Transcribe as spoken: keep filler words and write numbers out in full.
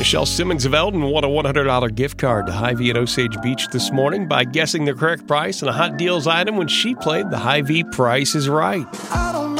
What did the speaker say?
Michelle Simmons of Eldon won a one hundred dollars gift card to Hy-Vee at Osage Beach this morning by guessing the correct price on a Hot Deals item when she played the Hy-Vee Price is Right.